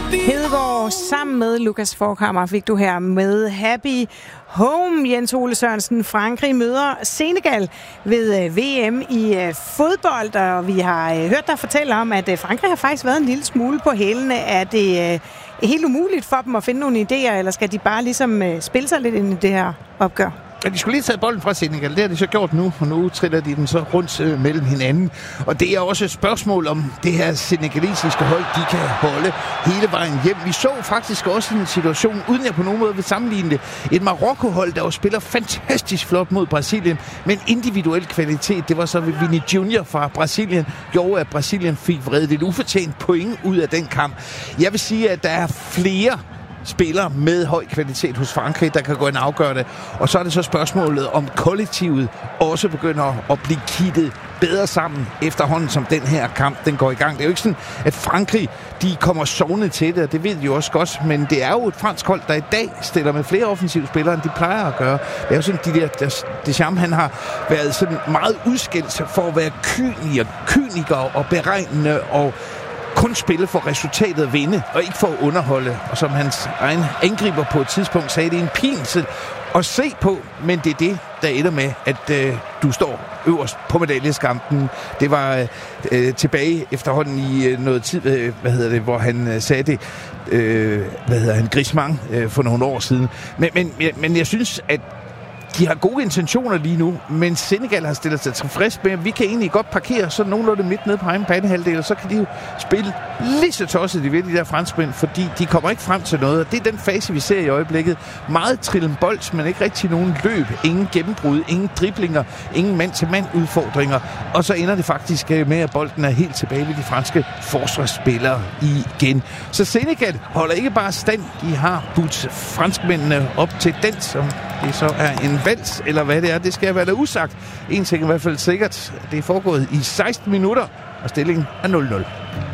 Hedegaard sammen med Lukas Forchhammer fik du her med Happy Home. Jens Ole Sørensen, Frankrig møder Senegal ved VM i fodbold, og vi har hørt dig fortælle om, at Frankrig har faktisk været en lille smule på hælene. Er det helt umuligt for dem at finde nogle idéer, eller skal de bare ligesom spille sig lidt ind i det her opgør? Ja, de skulle lige tage bolden fra Senegal. Det har de så gjort nu, og nu triller de den så rundt mellem hinanden. Og det er også et spørgsmål om det her senegalesiske hold, de kan holde hele vejen hjem. Vi så faktisk også en situation, uden jeg på nogen måde vil sammenligne det, et Marokko-hold, der jo spiller fantastisk flot mod Brasilien, men individuel kvalitet. Det var så Vini Junior fra Brasilien, gjorde, at Brasilien fik vredet et ufortjent point ud af den kamp. Jeg vil sige, at der er flere spillere med høj kvalitet hos Frankrig, der kan gå ind og afgøre det. Og så er det så spørgsmålet, om kollektivet også begynder at blive kittet bedre sammen efterhånden, som den her kamp den går i gang. Det er jo ikke sådan, at Frankrig de kommer sovende til det, og det ved de jo også godt, men det er jo et fransk hold, der i dag stiller med flere offensive spillere, end de plejer at gøre. Det er jo sådan, Deschamps, han har været sådan meget udskilt for at være kyniker og beregnende og kun spille for resultatet at vinde, og ikke for at underholde. Og som hans egen angriber på et tidspunkt sagde, det er en pinse at se på, men det er det, der ender med, at du står øverst på medaljeskampen. Det var tilbage efterhånden i noget tid, hvor han sagde det, Griezmann for nogle år siden. Men jeg synes, at de har gode intentioner lige nu, men Senegal har stillet sig tilfreds med, at vi kan egentlig godt parkere sådan nogenlunde midt nede på egen banehalvdel, og så kan de jo spille lige så tosset de ved, de der franskmænd, fordi de kommer ikke frem til noget, og det er den fase, vi ser i øjeblikket. Meget trillen bold, men ikke rigtig nogen løb, ingen gennembrud, ingen driblinger, ingen mand-til-mand udfordringer, og så ender det faktisk med, at bolden er helt tilbage ved de franske forsvarsspillere igen. Så Senegal holder ikke bare stand, de har budt franskmændene op til den, som det så er en vals, eller hvad det er, det skal være da usagt. En ting er i hvert fald sikkert, det er foregået i 16 minutter, og stillingen er 0-0.